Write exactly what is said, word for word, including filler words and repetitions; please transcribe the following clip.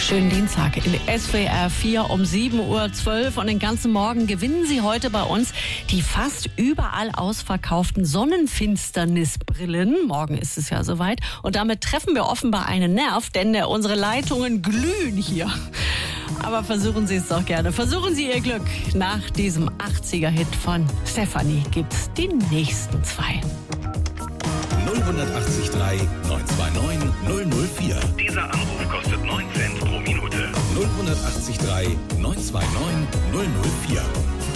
Schönen Dienstag in S W R vier um sieben Uhr zwölf und den ganzen Morgen gewinnen Sie heute bei uns die fast überall ausverkauften Sonnenfinsternisbrillen. Morgen ist es ja soweit und damit treffen wir offenbar einen Nerv, denn äh, unsere Leitungen glühen hier. Aber versuchen Sie es doch gerne. Versuchen Sie Ihr Glück. Nach diesem achtziger-Hit von Stefanie gibt's die nächsten zwei. null acht drei neun zwei neun null null vier. Dieser Anruf kostet neun Cent pro Minute. null acht drei neun zwei neun null null vier.